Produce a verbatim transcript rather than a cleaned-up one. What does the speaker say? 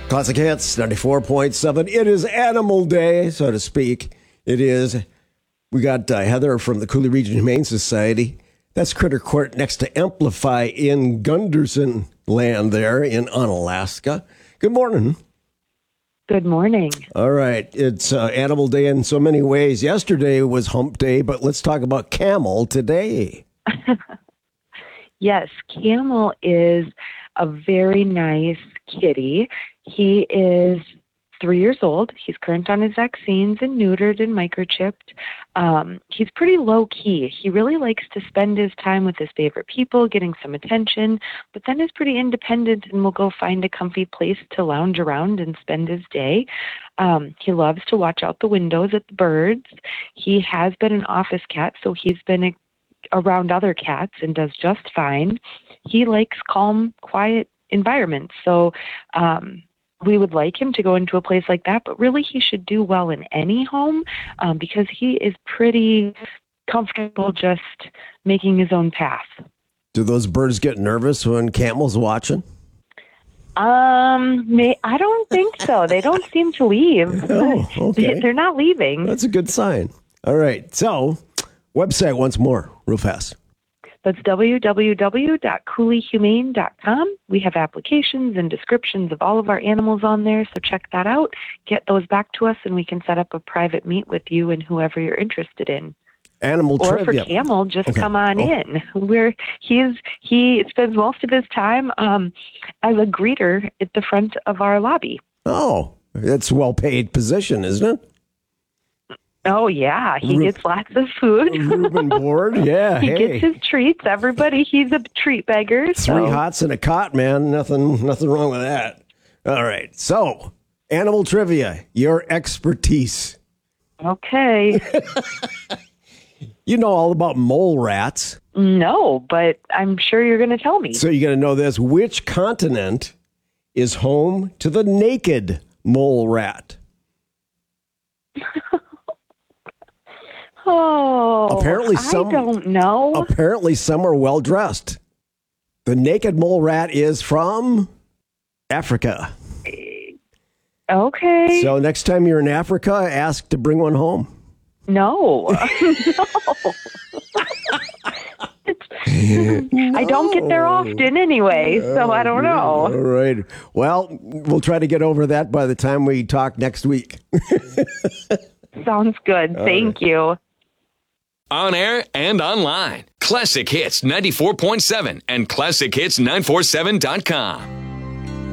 Classic Hits, ninety-four point seven. It is Animal Day, so to speak. It is. We got uh, Heather from the Cooley Region Humane Society. That's Critter Court next to Amplify in Gunderson land there in Unalaska. Good morning. Good morning. All right. It's uh, Animal Day in so many ways. Yesterday was Hump Day, but let's talk about Camel today. Yes, Camel is a very nice kitty. He is three years old. He's current on his vaccines and neutered and microchipped. Um, he's pretty low key. He really likes to spend his time with his favorite people, getting some attention, but then is pretty independent and will go find a comfy place to lounge around and spend his day. Um, he loves to watch out the windows at the birds. He has been an office cat, so he's been a, around other cats and does just fine. He likes calm, quiet environments. So, um, we would like him to go into a place like that, but really he should do well in any home um, because he is pretty comfortable just making his own path. Do those birds get nervous when Camel's watching? Um, may, I don't think so. They don't seem to leave. Oh, okay. They're not leaving. That's a good sign. All right. So, website once more, real fast. That's w w w dot cooley humane dot com. We have applications and descriptions of all of our animals on there, so check that out. Get those back to us, and we can set up a private meet with you and whoever you're interested in. Animal or trivia. for Camel, just okay. come on oh. in. We're he's he spends most of his time um, as a greeter at the front of our lobby. Oh, that's a well-paid position, isn't it? Oh, yeah. He Ru- gets lots of food. Room and board, yeah. he hey. gets his treats. Everybody, he's a treat beggar. Three so. hots and a cot, man. Nothing, nothing wrong with that. All right. So, animal trivia, your expertise. Okay. You know all about mole rats. No, but I'm sure you're going to tell me. So you got to know this. Which continent is home to the naked mole rat? Oh, apparently some, I don't know. Apparently some are well dressed. The naked mole rat is from Africa. Okay. So next time you're in Africa, ask to bring one home. No. no. I don't get there often anyway, so I don't know. All right. Well, we'll try to get over that by the time we talk next week. Sounds good. All Thank right. you. On air and online. Classic Hits ninety-four point seven and classic hits nine four seven dot com.